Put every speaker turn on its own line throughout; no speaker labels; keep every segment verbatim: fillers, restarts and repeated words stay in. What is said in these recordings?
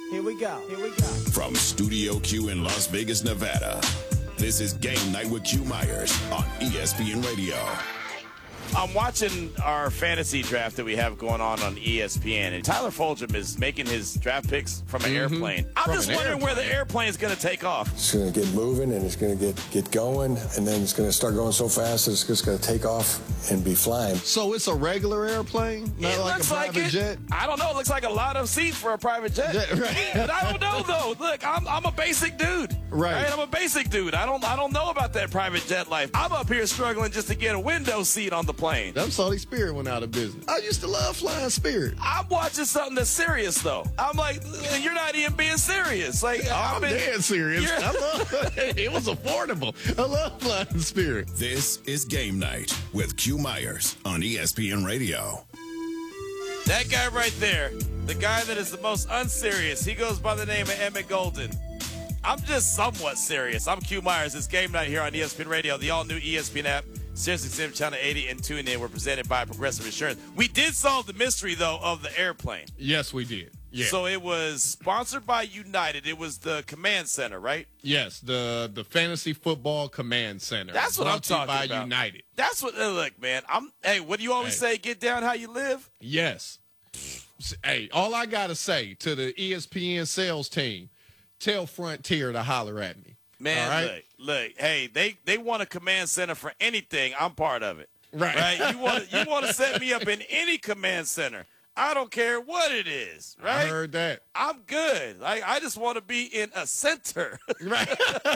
Here we go. Here we go.
From Studio Q in Las Vegas, Nevada, this is Game Night with Q Myers on E S P N Radio.
I'm watching our fantasy draft that we have going on on E S P N, and Tyler Fulgham is making his draft picks from an mm-hmm. airplane. I'm from just wondering airplane. where the airplane is going to take off.
It's going to get moving, and it's going to get, get going, and then it's going to start going so fast that it's just going to take off and be flying.
So it's a regular airplane, not
it
like
looks
a private
like it.
jet?
I don't know. It looks like a lot of seats for a private jet. jet right. But I don't know, though. Look, I'm, I'm a basic dude.
Right.
right. I'm a basic dude. I don't I don't know about that private jet life. I'm up here struggling just to get a window seat on the plane.
Them Saudi Spirit went out of business. I used to love flying Spirit.
I'm watching something that's serious, though. I'm like, you're not even being serious. Like,
oh, I'm
been,
dead serious. I love it. It was affordable. I love flying Spirit.
This is Game Night with Q Myers on E S P N Radio.
That guy right there, the guy that is the most unserious, he goes by the name of Emmett Golden. I'm just somewhat serious. I'm Q Myers. It's Game Night here on E S P N Radio, the all-new E S P N app, SiriusXM Channel eighty, and tune in. We're presented by Progressive Insurance. We did solve the mystery, though, of the airplane.
Yes, we did. Yeah.
So it was sponsored by United. It was the command center, right?
Yes, the the Fantasy Football Command Center.
That's what I'm talking
by
about.
United.
That's what. Look, man. I'm. Hey, what do you always hey. say? Get down how you live.
Yes. Hey, all I gotta say to the E S P N sales team: tell Frontier to holler at me.
Man,
all right?
look, look. Hey, they they want a command center for anything. I'm part of it.
Right.
Right. You want you want to set me up in any command center. I don't care what it is, right?
I heard that.
I'm good. Like, I just want to be in a center.
Right.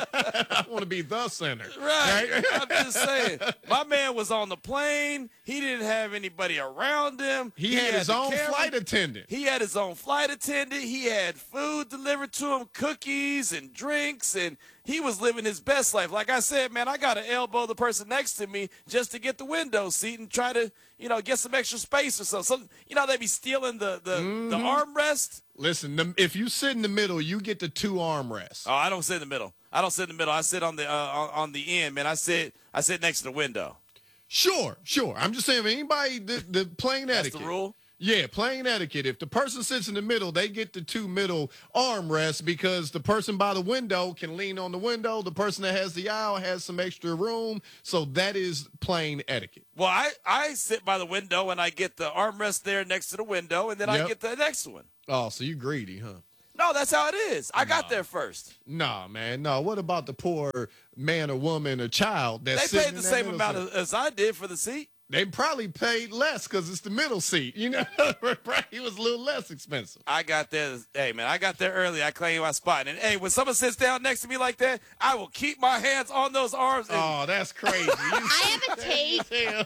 I want to be the center.
Right. right. I'm just saying. My man was on the plane. He didn't have anybody around him.
He, he had, had his own camera. flight attendant.
He had his own flight attendant. He had food delivered to him, cookies and drinks, and he was living his best life. Like I said, man, I got to elbow the person next to me just to get the window seat and try to, you know, get some extra space or something. So, you know, they be stealing the, the, mm-hmm. the armrest.
Listen, the, if you sit in the middle, you get the two armrests.
Oh, I don't sit in the middle. I don't sit in the middle. I sit on the uh, on, on the end, man. I sit I sit next to the window.
Sure, sure. I'm just saying, for anybody, the, the plain
That's
etiquette.
That's the rule?
Yeah, plain etiquette. If the person sits in the middle, they get the two middle armrests because the person by the window can lean on the window. The person that has the aisle has some extra room. So that is plain etiquette.
Well, I, I sit by the window, and I get the armrest there next to the window, and then yep. I get the next one.
Oh, so you greedy, huh?
No, that's how it is. I got
nah.
there first.
Nah, man. No, what about the poor man or woman or child that's
They paid the same
middle
amount
seat?
as I did for the seat.
They probably paid less because it's the middle seat. You know, it was a little less expensive.
I got there. Hey, man, I got there early. I claimed my spot. And, hey, when someone sits down next to me like that, I will keep my hands on those arms. And-
oh, that's crazy.
I have a take.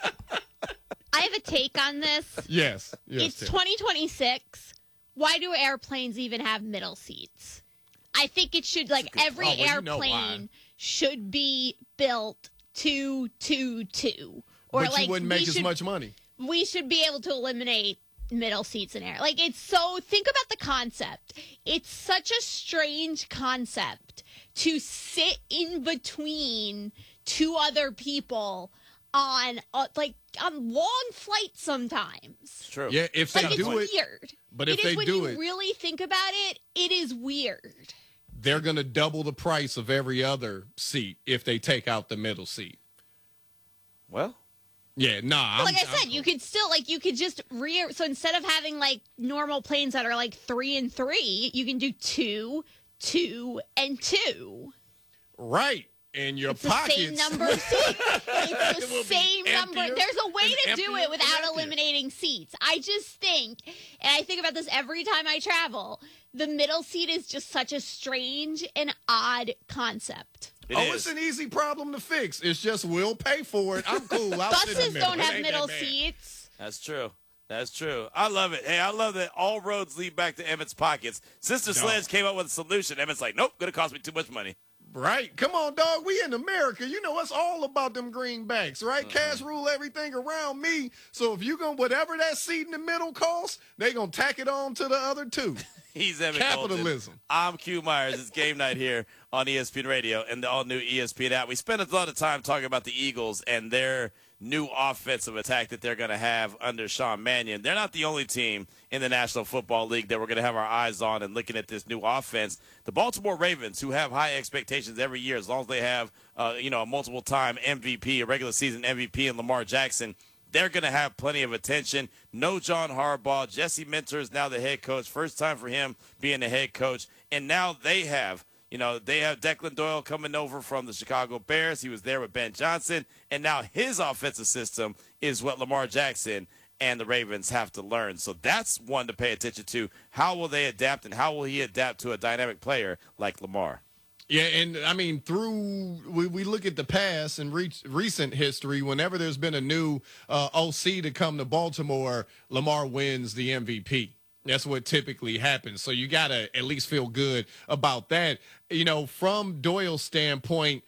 I have a take on this.
Yes. yes
it's twenty twenty-six. Why do airplanes even have middle seats? I think it should, like, every
oh, well,
airplane
you know
should be built two, two, two. Or
but
like,
you wouldn't make as
should,
much money.
We should be able to eliminate middle seats in air. Like, it's so, think about the concept. It's such a strange concept to sit in between two other people on, uh, like, on long flights sometimes.
True.
Yeah, if they
like,
do
it's
it.
weird.
But
it
if
is
they
when
do
you
it.
really think about it, it is weird.
They're going to double the price of every other seat if they take out the middle seat.
Well.
Yeah, nah.
Well, like
I'm,
I said,
I'm,
you could still, like, you could just re. So instead of having, like, normal planes that are, like, three and three, you can do two, two, and two.
Right. And your
it's
pockets.
the same number of seats. It's the
it
same number. There's a way to do it without
emptier.
eliminating seats. I just think, and I think about this every time I travel, the middle seat is just such a strange and odd concept.
It
oh,
is.
It's an easy problem to fix. It's just we'll pay for it. I'm cool. I'll sit in the
Buses
middle.
don't
It
have
ain't
middle
that bad.
seats.
That's true. That's true. I love it. Hey, I love that all roads lead back to Emmett's pockets. Sister Sledge came up with a solution. Emmett's like, nope, going to cost me too much money.
Right. Come on, dog. We in America. You know, it's all about them greenbacks, right? Uh-huh. Cash rule everything around me. So if you going to, whatever that seat in the middle costs, they going to tack it on to the other two.
He's Emmett
Capitalism.
Golden. I'm Q Myers. It's Game Night here on E S P N Radio and the all-new E S P N app. We spent a lot of time talking about the Eagles and their new offensive attack that they're going to have under Sean Mannion. They're not the only team in the National Football League that we're going to have our eyes on and looking at this new offense. The Baltimore Ravens, who have high expectations every year, as long as they have, uh, you know, a multiple-time M V P, a regular season M V P in Lamar Jackson, they're going to have plenty of attention. No John Harbaugh. Jesse Minter is now the head coach. First time for him being the head coach. And now they have, you know, they have Declan Doyle coming over from the Chicago Bears. He was there with Ben Johnson. And now his offensive system is what Lamar Jackson and the Ravens have to learn. So that's one to pay attention to. How will they adapt, and how will he adapt to a dynamic player like Lamar?
Yeah, and I mean, through we, we look at the past and re- recent history, whenever there's been a new uh, O C to come to Baltimore, Lamar wins the M V P. That's what typically happens. So you got to at least feel good about that. You know, from Doyle's standpoint,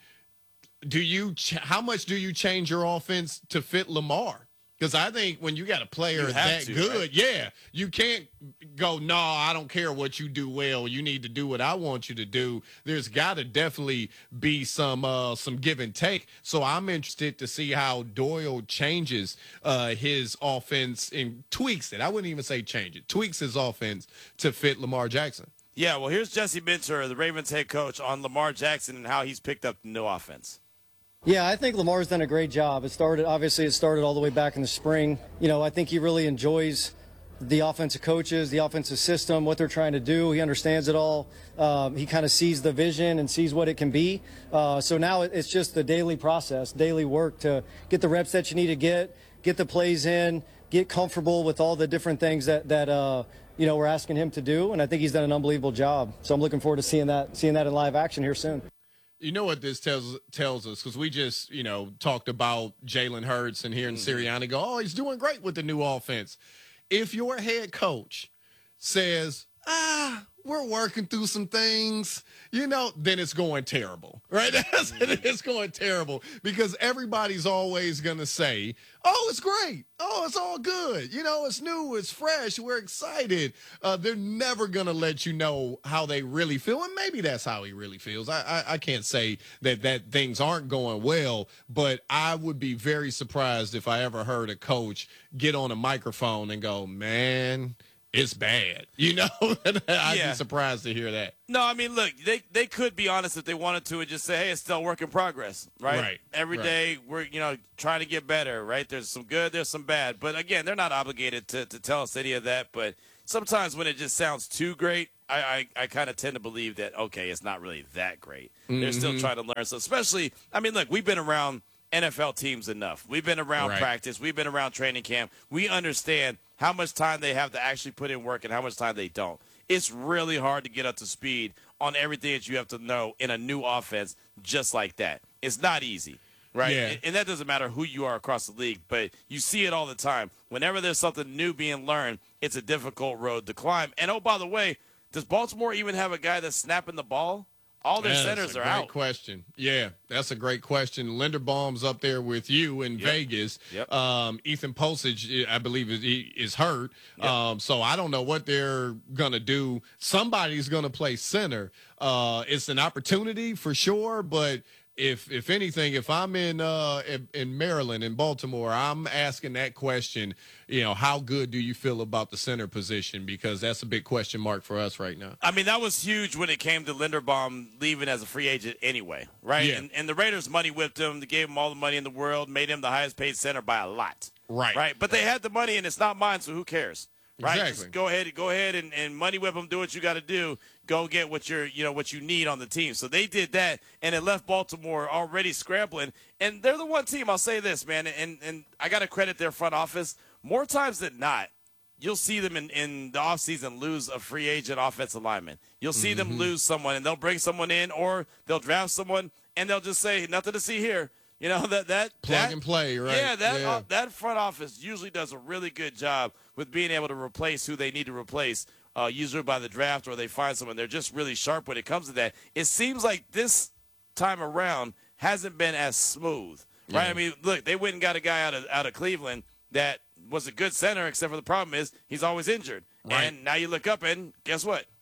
do you ch- how much do you change your offense to fit Lamar? Because I think when you got a player that to, good, right? yeah, you can't go, no, I don't care what you do well. You need to do what I want you to do. There's got to definitely be some uh, some give and take. So I'm interested to see how Doyle changes uh, his offense and tweaks it. I wouldn't even say change it. Tweaks his offense to fit Lamar Jackson.
Yeah, well, here's Jesse Minter, the Ravens head coach, on Lamar Jackson and how he's picked up the new offense.
Yeah, I think Lamar's done a great job. It started, obviously, it started all the way back in the spring. You know, I think he really enjoys the offensive coaches, the offensive system, what they're trying to do. He understands it all. Um, he kind of sees the vision and sees what it can be. Uh, so now it's just the daily process, daily work to get the reps that you need to get, get the plays in, get comfortable with all the different things that, that uh, you know, we're asking him to do. And I think he's done an unbelievable job. So I'm looking forward to seeing that, seeing that in live action here soon.
You know what this tells tells us, because we just, you know, talked about Jalen Hurts and hearing mm-hmm. Sirianni go, oh, he's doing great with the new offense. If your head coach says, ah, we're working through some things, you know, then it's going terrible, right?
Mm-hmm.
It's going terrible because everybody's always going to say, oh, it's great. Oh, it's all good. You know, it's new, it's fresh. We're excited. Uh, they're never going to let you know how they really feel. And maybe that's how he really feels. I, I, I can't say that, that things aren't going well, but I would be very surprised if I ever heard a coach get on a microphone and go, man, it's bad. You know, I'd yeah. be surprised to hear that.
No, I mean, look, they they could be honest if they wanted to and just say, hey, it's still a work in progress, right?
Right.
Every
right.
day we're, you know, trying to get better, right? There's some good, there's some bad. But, again, they're not obligated to, to tell us any of that. But sometimes when it just sounds too great, I, I, I kind of tend to believe that, okay, it's not really that great. Mm-hmm. They're still trying to learn. So especially, I mean, look, we've been around N F L teams enough. We've been around
right.
practice. We've been around training camp. We understand how much time they have to actually put in work and how much time they don't. It's really hard to get up to speed on everything that you have to know in a new offense just like that. It's not easy, right?
Yeah.
And, and that doesn't matter who you are across the league, but you see it all the time. Whenever there's something new being learned, it's a difficult road to climb. And, oh, by the way, does Baltimore even have a guy that's snapping the ball? All their
Man,
centers
that's a
are
great
out.
Question. Yeah, that's a great question. Linderbaum's up there with you in
yep.
Vegas.
Yep.
Um, Ethan Postage, I believe, is, is hurt.
Yep.
Um, so I don't know what they're going to do. Somebody's going to play center. Uh, it's an opportunity for sure, but if if anything, if I'm in uh in, in Maryland, in Baltimore, I'm asking that question, you know, how good do you feel about the center position? Because that's a big question mark for us right now.
I mean, that was huge when it came to Linderbaum leaving as a free agent anyway, right?
Yeah.
And, and the Raiders money whipped him. They gave him all the money in the world, made him the highest paid center by a lot.
Right.
Right. But they had the money, and it's not mine, so who cares? Right?
Exactly.
Just go ahead, go ahead and, and money whip them, do what you got to do. Go get what you're, you know, what you need on the team. So they did that, and it left Baltimore already scrambling. And they're the one team, I'll say this, man, and, and I got to credit their front office. More times than not, you'll see them in, in the offseason lose a free agent offensive lineman. You'll see mm-hmm. them lose someone, and they'll bring someone in, or they'll draft someone, and they'll just say, nothing to see here. You know, that that
plug
that,
and play, right?
Yeah, that
yeah.
Uh, that front office usually does a really good job with being able to replace who they need to replace, uh, usually by the draft or they find someone. They're just really sharp when it comes to that. It seems like this time around hasn't been as smooth, right?
Yeah.
I mean, look, they went and got a guy out of out of Cleveland that was a good center, except for the problem is he's always injured.
Right.
And now you look up and guess what?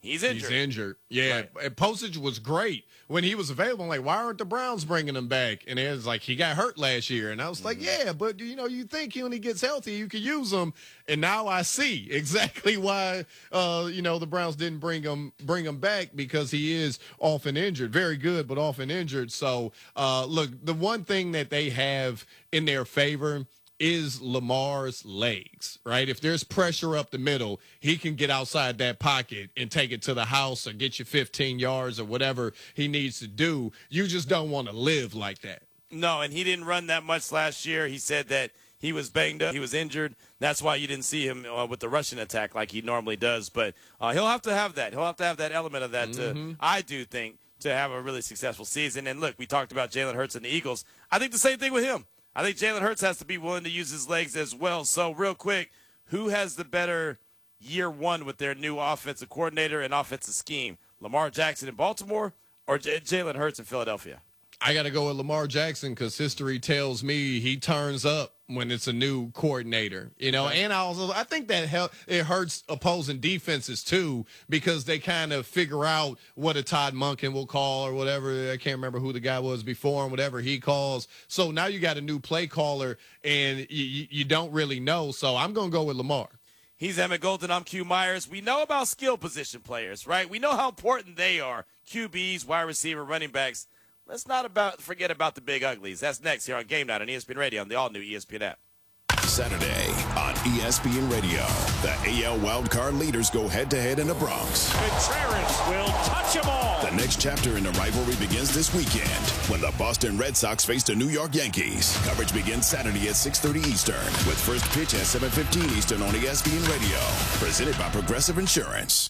He's injured.
He's injured. Yeah.
Right.
And Postage was great when he was available. I'm like, why aren't the Browns bringing him back? And it was like, he got hurt last year. And I was mm-hmm. like, yeah, but, you know, you think when he gets healthy, you can use him. And now I see exactly why, uh, you know, the Browns didn't bring him bring him back, because he is often injured. Very good, but often injured. So, uh, look, the one thing that they have in their favor is Lamar's legs, right? If there's pressure up the middle, he can get outside that pocket and take it to the house or get you fifteen yards or whatever he needs to do. You just don't want to live like that.
No, and he didn't run that much last year. He said that he was banged up. He was injured. That's why you didn't see him uh, with the rushing attack like he normally does. But uh, he'll have to have that. He'll have to have that element of that, mm-hmm. to, I do think, to have a really successful season. And, look, we talked about Jalen Hurts and the Eagles. I think the same thing with him. I think Jalen Hurts has to be willing to use his legs as well. So, real quick, who has the better year one with their new offensive coordinator and offensive scheme? Lamar Jackson in Baltimore or J- Jalen Hurts in Philadelphia?
I got to go with Lamar Jackson, because history tells me he turns up when it's a new coordinator, you know, and I also, I think that help, it hurts opposing defenses too, because they kind of figure out what a Todd Monken will call or whatever. I can't remember who the guy was before him, whatever he calls. So now you got a new play caller and you, you don't really know. So I'm going to go with Lamar.
He's Emmett Golden. I'm Q Myers. We know about skill position players, right? We know how important they are. Q Bs, wide receiver, running backs. Let's not about forget about the big uglies. That's next here on Game Night on E S P N Radio on the all-new E S P N app.
Saturday on E S P N Radio, the A L wildcard leaders go head-to-head in the Bronx.
Contreras will touch them all.
The next chapter in the rivalry begins this weekend when the Boston Red Sox face the New York Yankees. Coverage begins Saturday at six thirty Eastern with first pitch at seven fifteen Eastern on E S P N Radio. Presented by Progressive Insurance.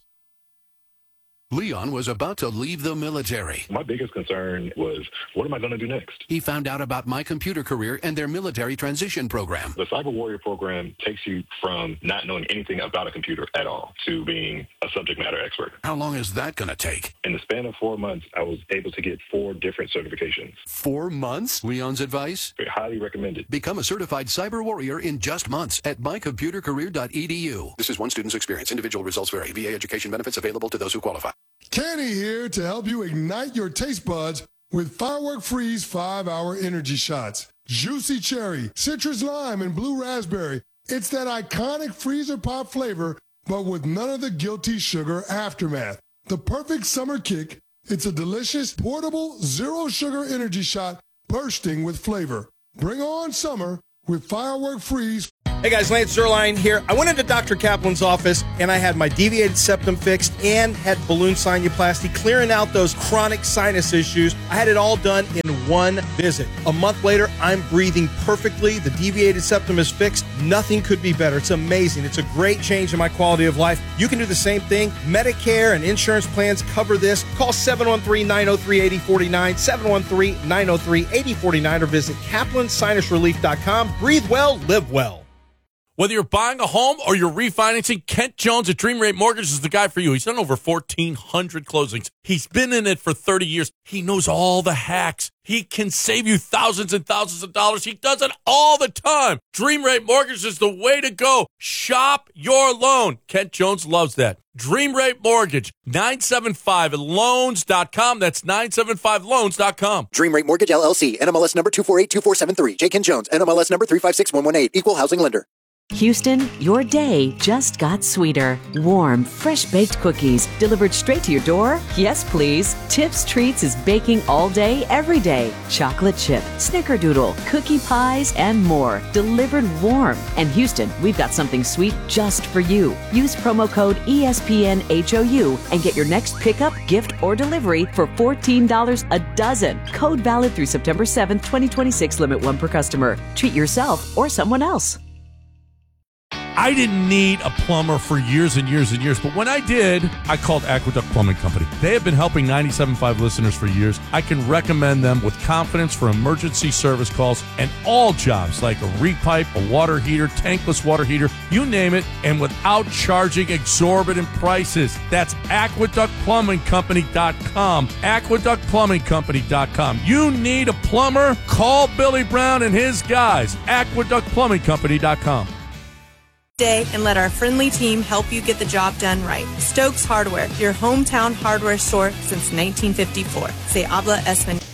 Leon was about to leave the military.
My biggest concern was, what am I going to do next?
He found out about My Computer Career and their military transition program.
The Cyber Warrior program takes you from not knowing anything about a computer at all to being a subject matter expert.
How long is that going to take?
In the span of four months, I was able to get four different certifications.
Four months? Leon's advice?
Very highly recommended.
Become a certified cyber warrior in just months at my computer career dot e d u. This is one student's experience. Individual results vary. V A education benefits available to those who qualify.
Kenny here to help you ignite your taste buds with Firework Freeze five hour energy shots. Juicy cherry, citrus lime, and blue raspberry. It's that iconic freezer pop flavor, but with none of the guilty sugar aftermath. The perfect summer kick. It's a delicious, portable, zero-sugar energy shot bursting with flavor. Bring on summer with Firework Freeze.
Hey guys, Lance Zerline here. I went into Doctor Kaplan's office and I had my deviated septum fixed and had balloon sinuplasty, clearing out those chronic sinus issues. I had it all done in one visit. A month later, I'm breathing perfectly. The deviated septum is fixed. Nothing could be better. It's amazing. It's a great change in my quality of life. You can do the same thing. Medicare and insurance plans cover this. Call seven one three, nine oh three, eight oh four nine, seven one three, nine oh three, eight oh four nine, or visit kaplan sinus relief dot com. Breathe well, live well.
Whether you're buying a home or you're refinancing, Kent Jones at Dream Rate Mortgage is the guy for you. He's done over fourteen hundred closings. He's been in it for thirty years. He knows all the hacks. He can save you thousands and thousands of dollars. He does it all the time. Dream Rate Mortgage is the way to go. Shop your loan. Kent Jones loves that. Dream Rate Mortgage, nine seven five loans dot com. That's nine seven five loans dot com.
Dream Rate Mortgage, L L C, N M L S number two four eight two four seven three. J. Kent Jones, N M L S number three five six one one eight. Equal housing lender.
Houston, your day just got sweeter. Warm, fresh-baked cookies delivered straight to your door? Yes, please. Tips Treats is baking all day, every day. Chocolate chip, snickerdoodle, cookie pies, and more. Delivered warm. And Houston, we've got something sweet just for you. Use promo code E S P N H O U and get your next pickup, gift, or delivery for fourteen dollars a dozen. Code valid through September seventh, twenty twenty-six. Limit one per customer. Treat yourself or someone else.
I didn't need a plumber for years and years and years, but when I did, I called Aqueduct Plumbing Company. They have been helping ninety-seven point five listeners for years. I can recommend them with confidence for emergency service calls and all jobs like a repipe, a water heater, tankless water heater, you name it, and without charging exorbitant prices. That's aqueduct plumbing company dot com. aqueduct plumbing company dot com. You need a plumber? Call Billy Brown and his guys. aqueduct plumbing company dot com.
day and let our friendly team help you get the job done right. Stokes Hardware, your hometown hardware store since nineteen fifty-four. Se habla español.